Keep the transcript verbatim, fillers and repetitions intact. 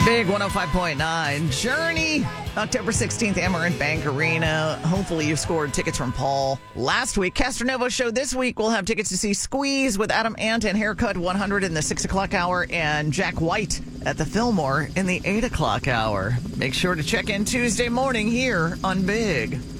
Big one oh five point nine. Journey, October sixteenth, Amarant Bank Arena. Hopefully you scored tickets from Paul last week. Castronovo show this week. We'll have tickets to see Squeeze with Adam Ant and Haircut one hundred in the six o'clock hour and Jack White at the Fillmore in the eight o'clock hour. Make sure to check in Tuesday morning here on Big.